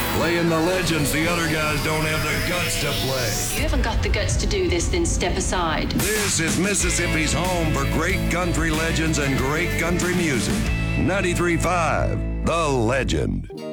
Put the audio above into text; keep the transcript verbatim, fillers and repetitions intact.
Playing the legends the other guys don't have the guts to play. You haven't got the guts to do this, then step aside. This is Mississippi's home for great country legends and great country music. ninety-three point five, The Legend.